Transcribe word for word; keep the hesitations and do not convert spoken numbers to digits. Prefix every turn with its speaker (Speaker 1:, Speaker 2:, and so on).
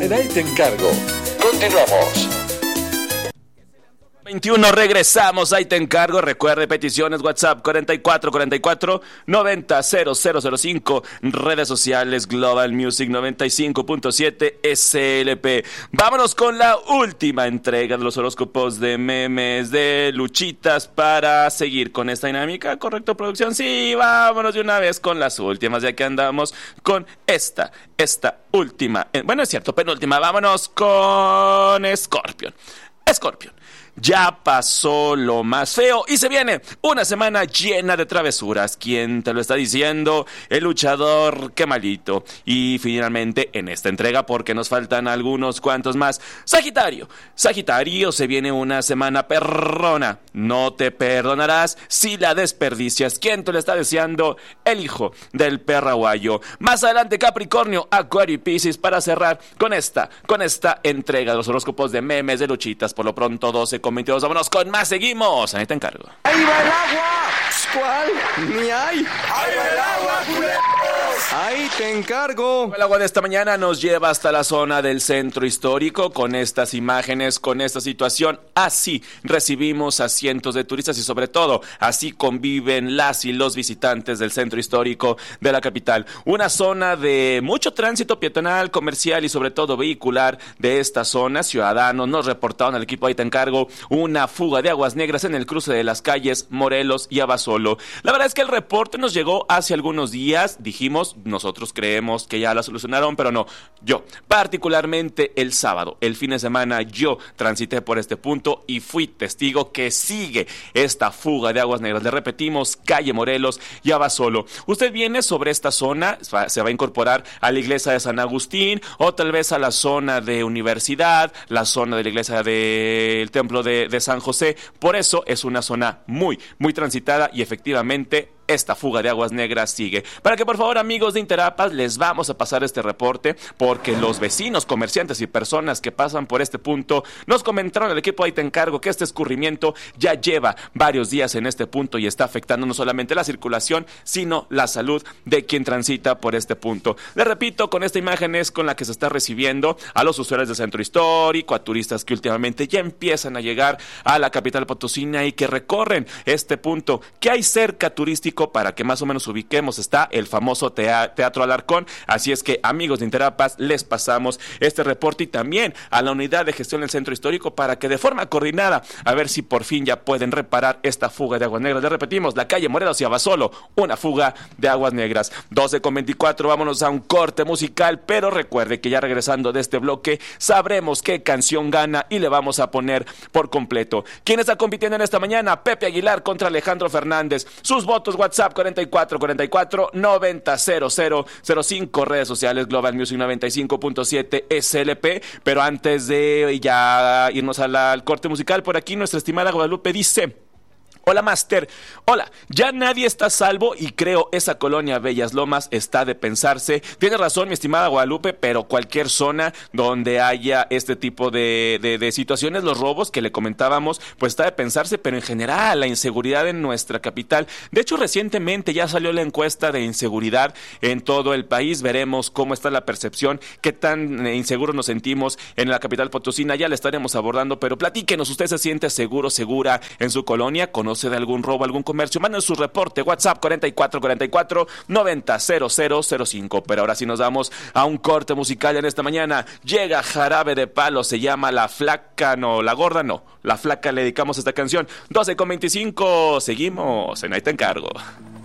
Speaker 1: En Ahí Te Encargo. Continuamos.
Speaker 2: veintiuno, regresamos, Ahí Te Encargo. Recuerde, peticiones, WhatsApp cuarenta y cuatro cuarenta y cuatro noventa cero cero cero cinco, redes sociales Global Music noventa y cinco punto siete S L P. Vámonos con la última entrega de los horóscopos de memes de luchitas para seguir con esta dinámica. ¿Correcto, producción? Sí, vámonos de una vez con las últimas, ya que andamos con esta, esta última, bueno, es cierto, penúltima. Vámonos con Scorpion. Scorpion. Ya pasó lo más feo y se viene una semana llena de travesuras. ¿Quién te lo está diciendo? El luchador, qué malito. Y finalmente en esta entrega, porque nos faltan algunos cuantos más, Sagitario. Sagitario, se viene una semana perrona. No te perdonarás si la desperdicias. ¿Quién te lo está deseando? El hijo del perraguayo. Más adelante Capricornio, Acuario y Piscis para cerrar con esta, con esta entrega de los horóscopos de memes de luchitas. Por lo pronto doce con veintidós, vámonos con más, seguimos. Ahí Te Encargo.
Speaker 3: ¡Ahí va el agua! ¿Cuál? Ni hay. ¡Ahí va el agua, culeros! Ahí Te Encargo.
Speaker 2: El agua de esta mañana nos lleva hasta la zona del centro histórico con estas imágenes, con esta situación. Así recibimos a cientos de turistas y sobre todo así conviven las y los visitantes del centro histórico de la capital. Una zona de mucho tránsito peatonal, comercial y sobre todo vehicular de esta zona. Ciudadanos nos reportaron al equipo Ahí Te Encargo una fuga de aguas negras en el cruce de las calles Morelos y Abasolo. La verdad es que el reporte nos llegó hace algunos días. Dijimos, nosotros creemos que ya la solucionaron, pero no. Yo, particularmente el sábado, el fin de semana, yo transité por este punto y fui testigo que sigue esta fuga de aguas negras. Le repetimos, calle Morelos y Abasolo. Usted viene sobre esta zona, se va a incorporar a la iglesia de San Agustín o tal vez a la zona de Universidad, la zona de la iglesia del templo de, de San José. Por eso es una zona muy, muy transitada y efectivamente esta fuga de aguas negras sigue. Para que por favor, amigos de Interapas, les vamos a pasar este reporte porque los vecinos, comerciantes y personas que pasan por este punto nos comentaron al equipo Ahí Te Encargo que este escurrimiento ya lleva varios días en este punto y está afectando no solamente la circulación, sino la salud de quien transita por este punto. Les repito, con esta imagen es con la que se está recibiendo a los usuarios del centro histórico, a turistas que últimamente ya empiezan a llegar a la capital potosina y que recorren este punto. ¿Qué hay cerca turístico? Para que más o menos ubiquemos, está el famoso tea- Teatro Alarcón. Así es que, amigos de Interapas, les pasamos este reporte y también a la unidad de gestión del centro histórico para que de forma coordinada, a ver si por fin ya pueden reparar esta fuga de aguas negras. Les repetimos, la calle Morelos y Abasolo, una fuga de aguas negras. doce con veinticuatro, vámonos a un corte musical, pero recuerde que ya regresando de este bloque, sabremos qué canción gana y le vamos a poner por completo. ¿Quién está compitiendo en esta mañana? Pepe Aguilar contra Alejandro Fernández. Sus votos, WhatsApp cuarenta y cuatro cuarenta y cuatro noventa cero cero cero cinco, redes sociales Global Music noventa y cinco punto siete S L P. Pero antes de ya irnos a la, al corte musical, por aquí nuestra estimada Guadalupe dice: hola, Master. Hola, ya nadie está a salvo y creo esa colonia Bellas Lomas está de pensarse. Tiene razón, mi estimada Guadalupe, pero cualquier zona donde haya este tipo de, de, de situaciones, los robos que le comentábamos, pues está de pensarse, pero en general la inseguridad en nuestra capital. De hecho, recientemente ya salió la encuesta de inseguridad en todo el país. Veremos cómo está la percepción, qué tan inseguros nos sentimos en la capital potosina. Ya la estaremos abordando, pero platíquenos, ¿usted se siente seguro, segura en su colonia? ¿Conoce de algún robo, algún comercio? Manden su reporte, WhatsApp cuarenta y cuatro cuarenta y cuatro noventa cero cero cero cinco. Pero ahora sí nos damos a un corte musical en esta mañana. Llega Jarabe de Palo, se llama La Flaca, no, La Gorda no, La Flaca, le dedicamos esta canción. doce con veinticinco, seguimos en Ahí Te Encargo.